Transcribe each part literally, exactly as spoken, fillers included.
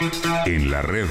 En la red,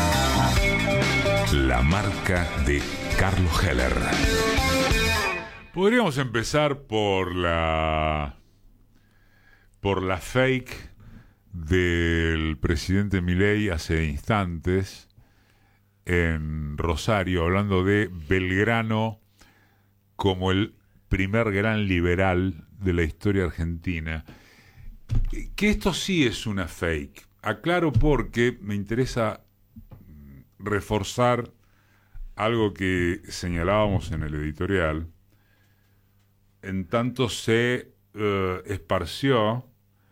la marca de Carlos Heller. Podríamos empezar por la por la fake del presidente Milei hace instantes en Rosario, hablando de Belgrano como el primer gran liberal de la historia argentina. Que esto sí es una fake. Aclaro porque me interesa reforzar algo que señalábamos en el editorial. En tanto se uh, esparció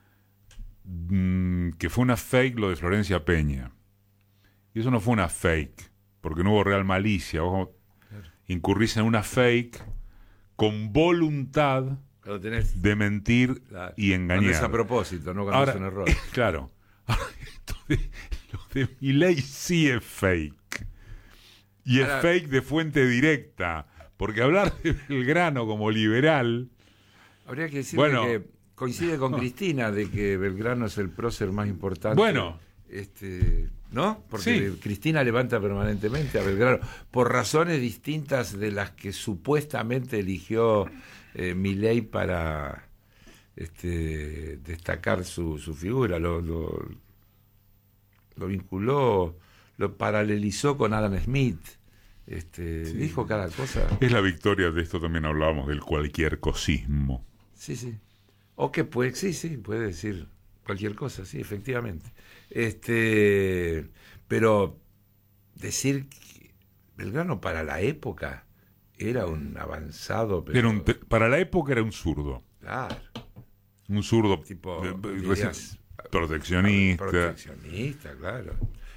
mmm, que fue una fake lo de Florencia Peña. Y eso no fue una fake, porque no hubo real malicia. Vos claro. incurrís en una fake con voluntad claro, tenés, de mentir claro, y engañar. Es a propósito, no cuando Ahora, es un error. Claro. Ahora, esto de, lo de Milei sí es fake. Y Ahora, es fake de fuente directa. Porque hablar de Belgrano como liberal... Habría que decir bueno, que coincide con Cristina de que Belgrano es el prócer más importante. Bueno. Este, ¿no? Porque sí. Cristina levanta permanentemente a Belgrano por razones distintas de las que supuestamente eligió eh, Milei para este, destacar su, su figura. Lo, lo, lo vinculó, lo paralelizó con Adam Smith. Este, sí. Dijo cada cosa. Es la victoria de esto, también hablábamos del cualquier cosismo. Sí, sí. O que puede, sí, sí, puede decir cualquier cosa, sí, efectivamente. Este, pero decir que Belgrano para la época era un avanzado. Pero... Era un, para la época era un zurdo. Claro. Un zurdo tipo dirías, proteccionista. Proteccionista, claro.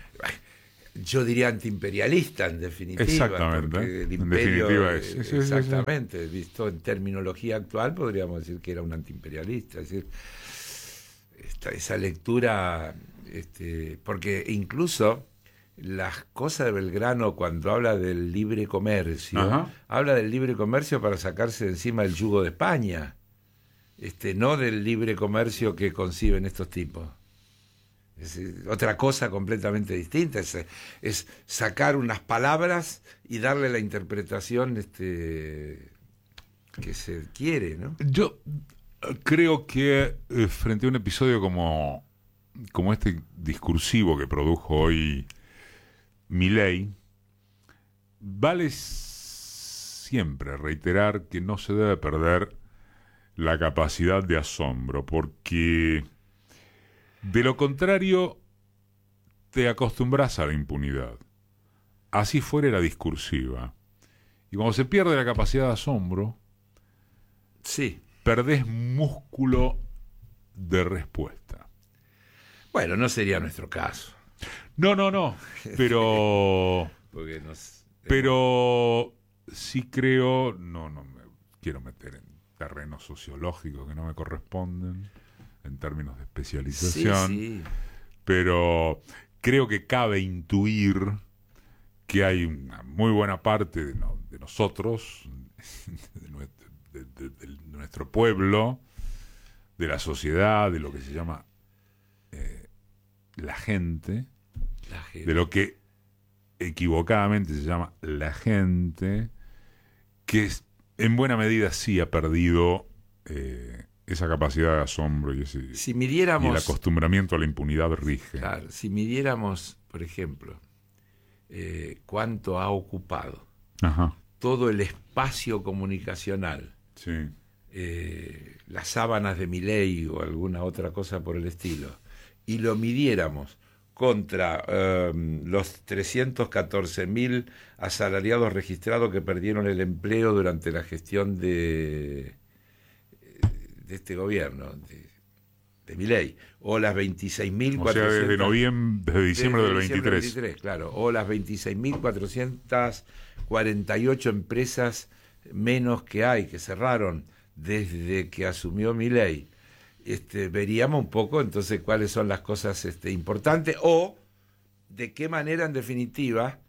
Yo diría antiimperialista, en definitiva. Exactamente. Porque el imperio, en definitiva es. es exactamente. Es, es. Visto en terminología actual, podríamos decir que era un antiimperialista. Es decir, esta, esa lectura, este, porque incluso las cosas de Belgrano, cuando habla del libre comercio, Ajá. habla del libre comercio para sacarse de encima el yugo de España, este, no del libre comercio que conciben estos tipos. Es otra cosa completamente distinta, es, es sacar unas palabras y darle la interpretación este, que se quiere, ¿no? Yo creo que eh, frente a un episodio como, como este discursivo que produjo hoy Milei, vale siempre reiterar que no se debe perder la capacidad de asombro, porque... de lo contrario, te acostumbras a la impunidad. Así fuera la discursiva. Y cuando se pierde la capacidad de asombro, sí, perdés músculo de respuesta. Bueno, no sería nuestro caso. No, no, no. Pero... Porque nos... Pero sí creo... No, no me quiero meter en terrenos sociológicos que no me corresponden, en términos de especialización, sí, sí. Pero creo que cabe intuir que hay una muy buena parte de, no, de nosotros, de nuestro, de, de, de nuestro pueblo, de la sociedad, de lo que se llama eh, la gente, la gente, de lo que equivocadamente se llama la gente, que es, en buena medida sí ha perdido... Eh, esa capacidad de asombro y, ese, si midiéramos, y el acostumbramiento a la impunidad rige. Claro, si midiéramos, por ejemplo, eh, cuánto ha ocupado Ajá. todo el espacio comunicacional, sí. eh, las sábanas de Milei o alguna otra cosa por el estilo, y lo midiéramos contra eh, los trescientos catorce mil asalariados registrados que perdieron el empleo durante la gestión de... de este gobierno, de, de Milei, o las veintiséis mil cuatrocientas... O sea, desde noviembre, desde diciembre desde del diciembre veintitrés. veintitrés, claro, o las veintiséis mil cuatrocientas cuarenta y ocho empresas menos que hay, que cerraron desde que asumió Milei. Este, veríamos un poco entonces cuáles son las cosas este, importantes, o de qué manera, en definitiva,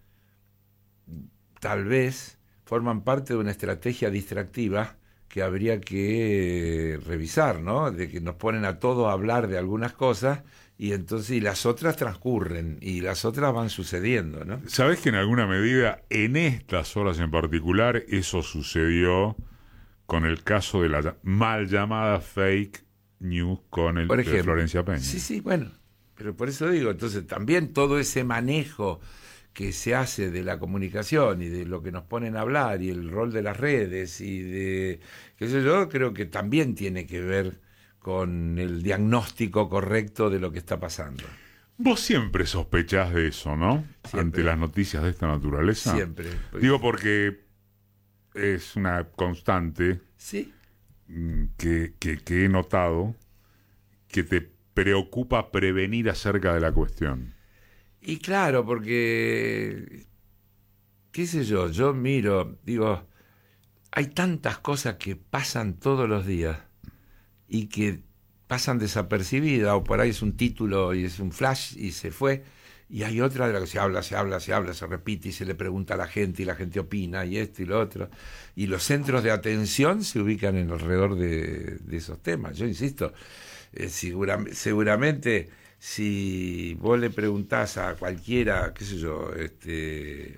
tal vez forman parte de una estrategia distractiva que habría que revisar, ¿no? De que nos ponen a todos a hablar de algunas cosas y entonces y las otras transcurren y las otras van sucediendo, ¿no? ¿Sabés que en alguna medida, en estas horas en particular, eso sucedió con el caso de la mal llamada fake news con el Por ejemplo, de Florencia Peña? Sí, sí, bueno, pero por eso digo, entonces también todo ese manejo que se hace de la comunicación y de lo que nos ponen a hablar y el rol de las redes y de, qué sé yo, creo que también tiene que ver con el diagnóstico correcto de lo que está pasando. Vos siempre sospechás de eso, ¿no? Siempre. Ante las noticias de esta naturaleza. Siempre. Digo porque es una constante Sí. que, que, que he notado que te preocupa prevenir acerca de la cuestión. Y claro, porque, qué sé yo, yo miro, digo, hay tantas cosas que pasan todos los días y que pasan desapercibidas, o por ahí es un título y es un flash y se fue, y hay otra de la que se habla, se habla, se habla, se repite y se le pregunta a la gente y la gente opina y esto y lo otro, y los centros de atención se ubican en alrededor de, de esos temas. Yo insisto, eh, segura, seguramente si vos le preguntás a cualquiera, qué sé yo, este,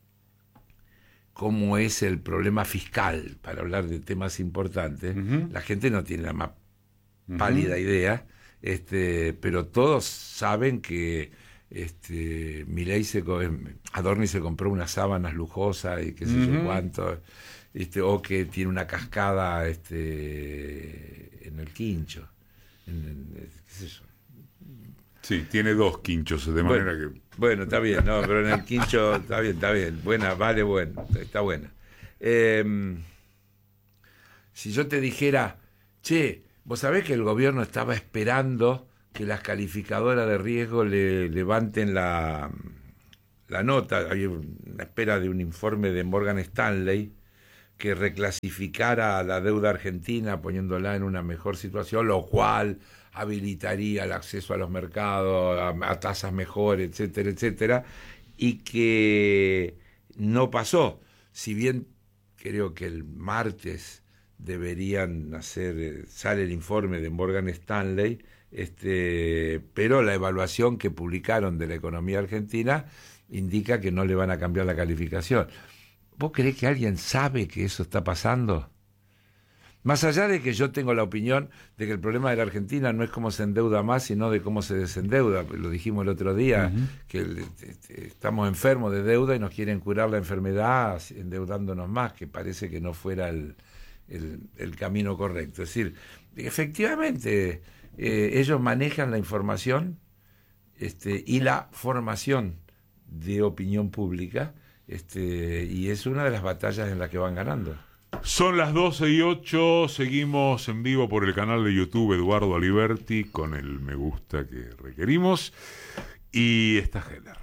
cómo es el problema fiscal, para hablar de temas importantes, uh-huh. la gente no tiene la más pálida uh-huh. idea, este, pero todos saben que este, Milei se, Adorni se compró unas sábanas lujosas y qué sé uh-huh. yo cuánto, este, o que tiene una cascada este, en el quincho, en, en, qué sé yo. Sí, tiene dos quinchos, de bueno, manera que... Bueno, está bien, no, pero en el quincho está bien, está bien, buena, vale, bueno, está buena. Eh, si yo te dijera, che, vos sabés que el gobierno estaba esperando que las calificadoras de riesgo le levanten la, la nota, había una espera de un informe de Morgan Stanley que reclasificara la deuda argentina poniéndola en una mejor situación, lo cual habilitaría el acceso a los mercados a, a tasas mejores, etcétera, etcétera, y que no pasó. Si bien creo que el martes deberían hacer, sale el informe de Morgan Stanley, este, pero la evaluación que publicaron de la economía argentina indica que no le van a cambiar la calificación. ¿Vos creés que alguien sabe que eso está pasando? Más allá de que yo tengo la opinión de que el problema de la Argentina no es cómo se endeuda más, sino de cómo se desendeuda. Lo dijimos el otro día, uh-huh. que el, este, estamos enfermos de deuda y nos quieren curar la enfermedad endeudándonos más, que parece que no fuera el, el, el camino correcto. Es decir, efectivamente, eh, ellos manejan la información este, y la formación de opinión pública, este, y es una de las batallas en las que van ganando. Son las doce y ocho, seguimos en vivo por el canal de YouTube Eduardo Aliberti con el me gusta que requerimos y está Heller.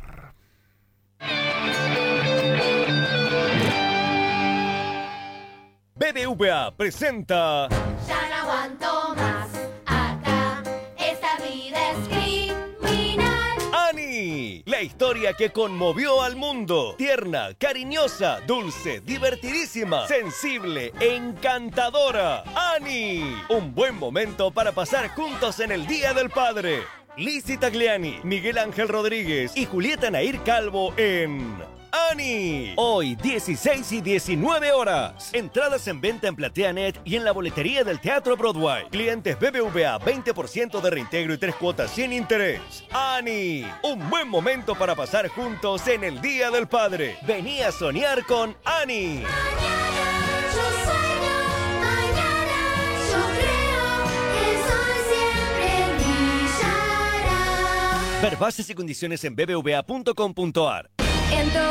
B B V A presenta... Ya no aguanto más, acá esta vida es criminal. ¡Ani! La historia que conmovió al mundo. Tierna, cariñosa, dulce, divertidísima, sensible, encantadora. ¡Ani! Un buen momento para pasar juntos en el Día del Padre. Lizzy Tagliani, Miguel Ángel Rodríguez y Julieta Nair Calvo en... ¡Ani! Hoy, dieciséis y diecinueve horas. Entradas en venta en PlateaNet y en la boletería del Teatro Broadway. Clientes B B V A, veinte por ciento de reintegro y tres cuotas sin interés. ¡Ani! Un buen momento para pasar juntos en el Día del Padre. Vení a soñar con Ani. Mañana yo sueño, mañana yo creo, el sol siempre brillará. Ver bases y condiciones en b b v a punto com punto a r. En